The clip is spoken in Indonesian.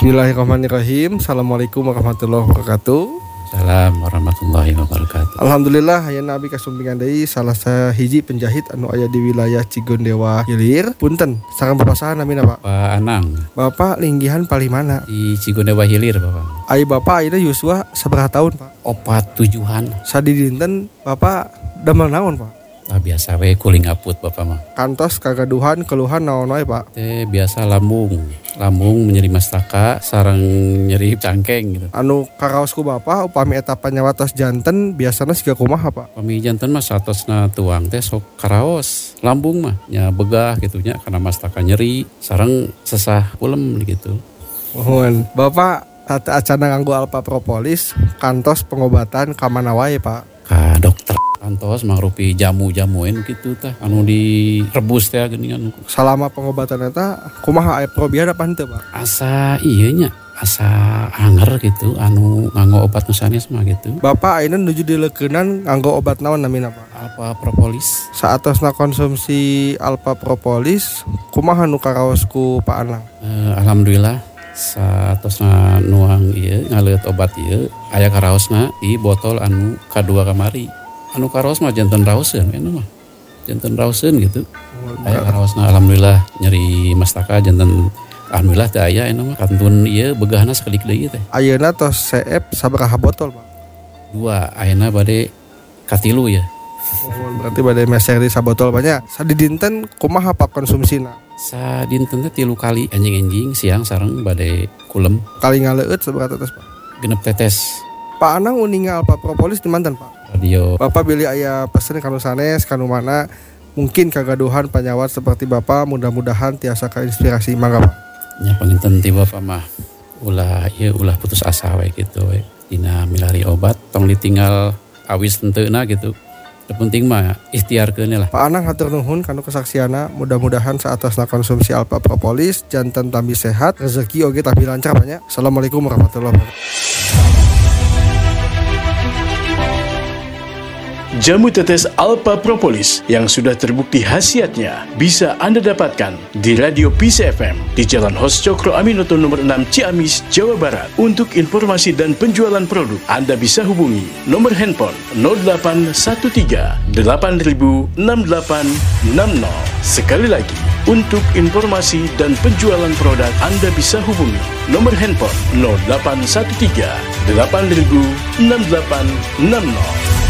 Bismillahirrahmanirrahim. Assalamualaikum warahmatullahi wabarakatuh. Assalamualaikum warahmatullahi wabarakatuh. Alhamdulillah hayeuna abi kasumpingan deui salah sahiji penjahit anu aya di wilayah Cigondewa Hilir. Punten, sareng Bapak saha namina Pak? Pak Anang Bapak linggihan palimana? di Cigondewa Hilir, Bapak. Ai Bapak ayeuna yuswa sabaraha tahun Pak? Opat tujuan. Sadi dinten Bapak damel naon Pak? Lah biasa we kuling aput Bapak mah. Kantos kagaduhan keluhan naon wae Pak? Teh biasa lambung nyeri mastaka sareng nyeri cangkeng gitu. Anu karaosku Bapak upami eta panyawatos janten biasana siga kumaha Pak? Pami janten mah satosna tuang teh sok karaos. Lambung mah nya begah gitu nya karena mastaka nyeri sareng sesah pulem gitu. Mohon Bapak tata acana nganggo alpa propolis kantos pengobatan ka mana wae Pak? Ka dokter kantos mangrupi jamu-jamuin gitu tah anu direbus teh geuningan. Selama pengobatan eta kumaha aya probiar apa henteu Pak? Asa ieu nya asa anger gitu anu nganggo obat nu sanes mah gitu. Bapak ayeuna nuju dileukeunnan nganggo obat naon namina Pak? Alpha propolis. Saatosna konsumsi alpa propolis kumaha nu karaosku Pak Anang? Alhamdulillah satosna nuang ieu ngaleut obat ieu aya karaosna di botol anu kadua kamari. Anu karaos mah janten raoseun anu mah. Janten raoseun gitu. Aya karaosna alhamdulillah nyeri mastaka janten alhamdulillah teh aya anu mah kantun ieu begahna sakalik deui teh. Ayeuna tos CF sabaraha botol Pak? 2 ayeuna bade katilu ya. Berarti bade meser di sabotol banyak. Sadi dinten kumaha Pak konsumsina? Sadinten teh 3 kali anjing-anjing siang sareng bade kulem. Kali ngaleueut sabaraha tetes Pak? 6 tetes. Pak Anang uninga alpa propolis di mantan Pak? Radio. Bapak pilih aya pesen kanu sanes kanu mana mungkin kagaduhan panyawat seperti Bapak mudah-mudahan tiasa kainspirasi mangga Pak. Nya panginten ti Bapak mah ulah putus asa we gitu we. Dina milari obat tong ditinggal awis tenteuna gitu. Yang penting mah ikhtiarkeun lah. Pak Anang hatur nuhun kanu kesaksiana mudah-mudahan saatosna konsumsi alpa propolis janten tambi sehat rezeki oge tapi lancar banyak. Assalamualaikum warahmatullahi wabarakatuh. Jamu tetes Alpha Propolis yang sudah terbukti khasiatnya bisa Anda dapatkan di Radio Peace FM di Jalan Hos Cokro Aminoto nomor 6 Ciamis, Jawa Barat. Untuk informasi dan penjualan produk, Anda bisa hubungi nomor handphone 0813 8000 6860. Sekali lagi, untuk informasi dan penjualan produk, Anda bisa hubungi nomor handphone 0813 8000 6860.